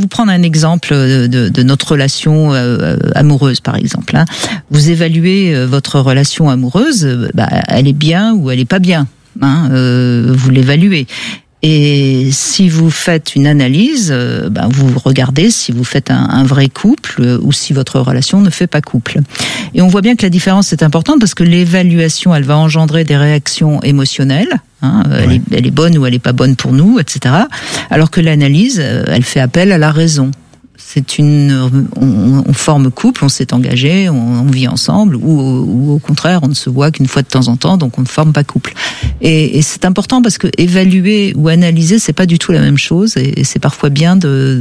vous prendre un exemple de notre relation amoureuse, par exemple. Hein. Vous évaluez votre relation amoureuse, elle est bien ou elle est pas bien. Hein, vous l'évaluez. Et si vous faites une analyse, vous regardez si vous faites un vrai couple ou si votre relation ne fait pas couple. Et on voit bien que la différence est importante parce que l'évaluation, elle va engendrer des réactions émotionnelles. Hein, oui. Elle est bonne ou elle est pas bonne pour nous, etc. Alors que l'analyse, elle fait appel à la raison. On forme couple, on s'est engagé, on vit ensemble, ou au contraire, on ne se voit qu'une fois de temps en temps, donc on ne forme pas couple. Et c'est important parce que évaluer ou analyser, c'est pas du tout la même chose, et c'est parfois bien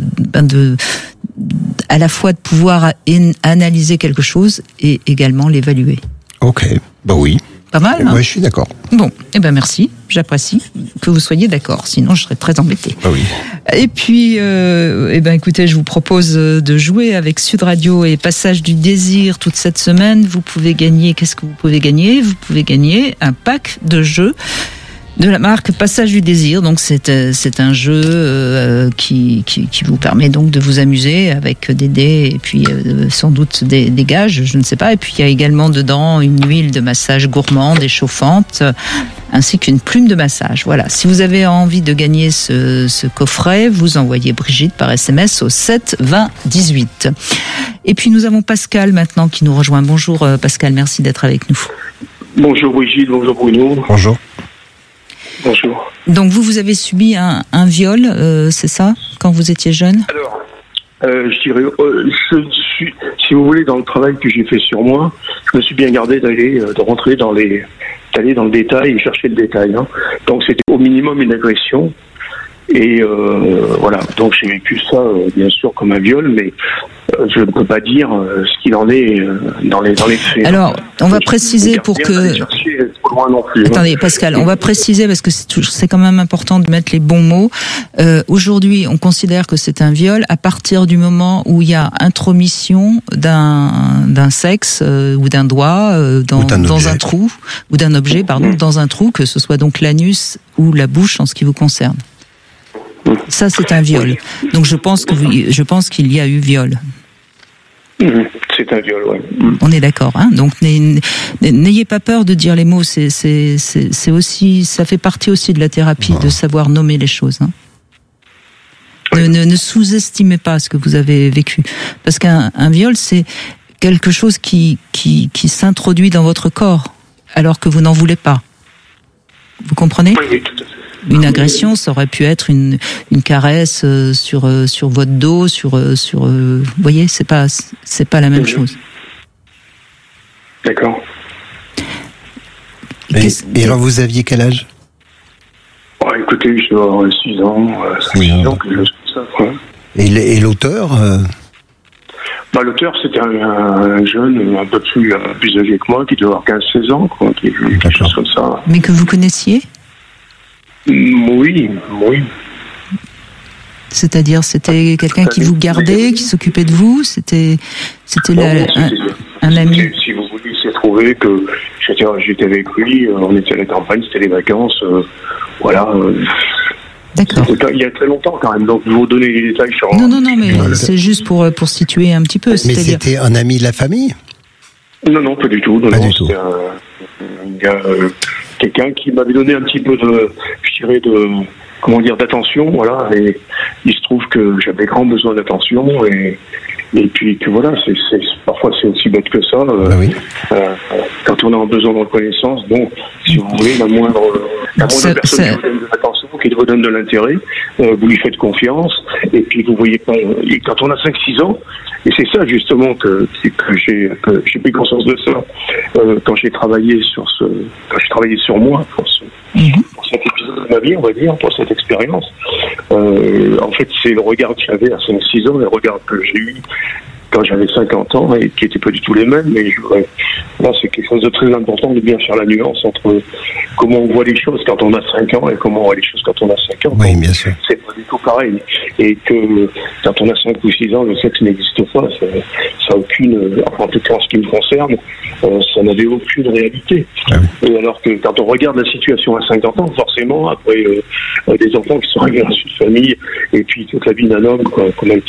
à la fois de pouvoir analyser quelque chose et également l'évaluer. Ok, oui. Pas mal, hein ? Oui, je suis d'accord. Bon, merci, j'apprécie que vous soyez d'accord, sinon je serais très embêtée. Ah oui. Et puis, écoutez, je vous propose de jouer avec Sud Radio et Passage du Désir toute cette semaine. Vous pouvez gagner, qu'est-ce que vous pouvez gagner ? Vous pouvez gagner un pack de jeux de la marque Passage du Désir. Donc c'est un jeu qui vous permet donc de vous amuser avec des dés et puis sans doute des gages, je ne sais pas. Et puis il y a également dedans une huile de massage gourmande et chauffante, ainsi qu'une plume de massage. Voilà. Si vous avez envie de gagner ce coffret, vous envoyez Brigitte par SMS au 7 20 18. Et puis nous avons Pascal maintenant qui nous rejoint. Bonjour Pascal, merci d'être avec nous. Bonjour Brigitte, bonjour Bruno. Bonjour. Bonjour. Donc vous avez subi un viol, c'est ça, quand vous étiez jeune ? Alors, je dirais, si vous voulez, dans le travail que j'ai fait sur moi, je me suis bien gardé de rentrer d'aller dans le détail et chercher le détail. Hein. Donc c'était au minimum une agression. Et voilà, donc j'ai vécu ça bien sûr comme un viol, mais je ne peux pas dire ce qu'il en est dans les faits. Alors, on va préciser pour que... Trop loin non plus, Attendez, Pascal, on va préciser parce que c'est quand même important de mettre les bons mots. Aujourd'hui, on considère que c'est un viol à partir du moment où il y a intromission d'un sexe ou d'un doigt dans un trou, ou d'un objet, dans un trou, que ce soit donc l'anus ou la bouche en ce qui vous concerne. Ça, c'est un viol. Donc, je pense qu'il y a eu viol. C'est un viol, oui. On est d'accord, hein. Donc, n'ayez pas peur de dire les mots. C'est aussi, ça fait partie aussi de la thérapie de savoir nommer les choses. Hein. Ne sous-estimez pas ce que vous avez vécu, parce qu'un viol, c'est quelque chose qui s'introduit dans votre corps, alors que vous n'en voulez pas. Vous comprenez ? Oui, tout à fait. Une agression, ça aurait pu être une caresse sur votre dos, vous voyez, c'est pas la même chose. D'accord. Et alors, vous aviez quel âge ? Écoutez, je dois avoir 6 ans, 6 ans, quelque chose comme ça, quoi. Et l'auteur L'auteur, c'était un jeune un peu plus âgé que moi, qui devait avoir 15-16 ans, quoi, quelque chose comme ça. Mais que vous connaissiez ? Oui. C'est-à-dire, c'était quelqu'un qui vous gardait, qui s'occupait de vous ? C'était un ami ? Si vous voulez, il s'est trouvé que j'étais avec lui, on était à la campagne, c'était les vacances, voilà. D'accord. Il y a très longtemps quand même, donc je vais vous donner les détails sur... Non, mais c'est juste pour situer un petit peu. Mais c'était un ami de la famille ? Non, pas du tout. Pas du tout. C'était quelqu'un qui m'avait donné un petit peu d'attention, voilà, et il se trouve que j'avais grand besoin d'attention, et puis que voilà, parfois c'est aussi bête que ça. Quand on a besoin de reconnaissance, bon, si vous voulez, la moindre personne qui vous donne de l'attention, qui vous donne de l'intérêt, vous lui faites confiance, et puis vous voyez pas, et quand on a 5-6 ans, et c'est ça justement que j'ai pris conscience de ça quand j'ai travaillé sur moi pour cet épisode de ma vie, on va dire, pour cette expérience. En fait, c'est le regard que j'avais à 5-6 ans, le regard que j'ai eu quand j'avais 50 ans, et qui n'étaient pas du tout les mêmes, mais là, c'est quelque chose de très important de bien faire la nuance entre comment on voit les choses quand on a 5 ans et comment on voit les choses quand on a 5 ans. Oui, bien sûr. C'est pas du tout pareil. Et que quand on a 5 ou 6 ans, le sexe n'existe pas. Ça a aucune, en tout cas en ce qui me concerne, ça n'avait aucune réalité. Ah oui. Et alors que quand on regarde la situation à 50 ans, forcément, après des enfants qui sont arrivés dans une famille, et puis toute la vie d'un homme qu'on a été